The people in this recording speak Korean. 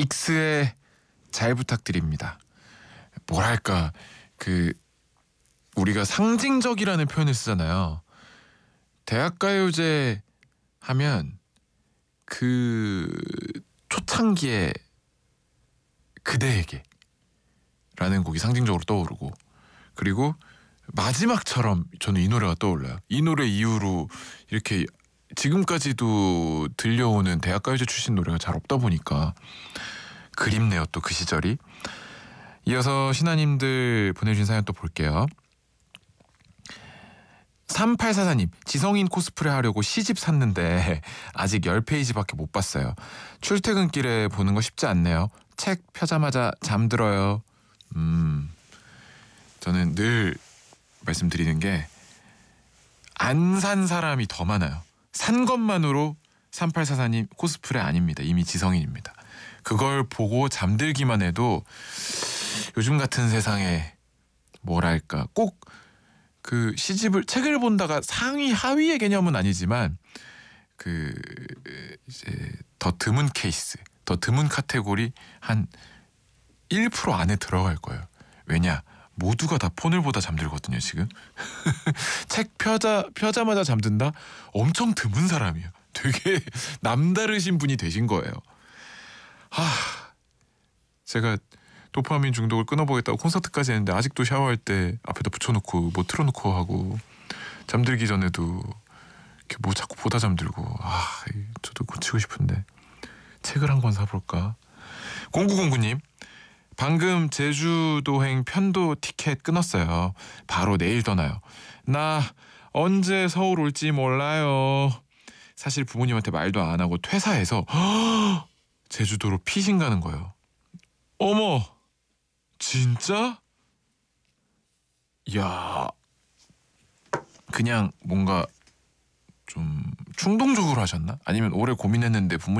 익스의 잘 부탁드립니다. 뭐랄까 우리가 상징적이라는 표현을 쓰잖아요. 대학가요제 하면 초창기에 그대에게 라는 곡이 상징적으로 떠오르고, 그리고 마지막처럼 저는 이 노래가 떠올라요. 이 노래 이후로 이렇게 지금까지도 들려오는 대학가요제 출신 노래가 잘 없다 보니까 그립네요, 또 그 시절이. 이어서 신하님들 보내주신 사연 또 볼게요. 3844님, 지성인 코스프레 하려고 시집 샀는데 아직 10페이지밖에 못 봤어요. 출퇴근길에 보는 거 쉽지 않네요. 책 펴자마자 잠들어요. 저는 늘 말씀드리는 게, 안 산 사람이 더 많아요. 산 것만으로 3844님 코스프레 아닙니다. 이미 지성인입니다. 그걸 보고 잠들기만 해도 요즘 같은 세상에 뭐랄까, 꼭 책을 본다가 상위 하위의 개념은 아니지만 이제 더 드문 케이스, 더 드문 카테고리 한 1% 안에 들어갈 거예요. 왜냐? 모두가 다 폰을 보다 잠들거든요, 지금. 책 펴자마자 잠든다? 엄청 드문 사람이에요. 되게 남다르신 분이 되신 거예요. 제가 도파민 중독을 끊어보겠다고 콘서트까지 했는데 아직도 샤워할 때 앞에다 붙여놓고 뭐 틀어놓고 하고, 잠들기 전에도 이렇게 뭐 자꾸 보다 잠들고. 저도 고치고 싶은데 책을 한 권 사볼까. 0909님, 방금 제주도행 편도 티켓 끊었어요. 바로 내일 떠나요. 나 언제 서울 올지 몰라요. 사실 부모님한테 말도 안 하고 퇴사해서 제주도로 피신 가는 거예요. 어머, 진짜? 야, 그냥 뭔가 좀 충동적으로 하셨나? 아니면 오래 고민했는데 부모님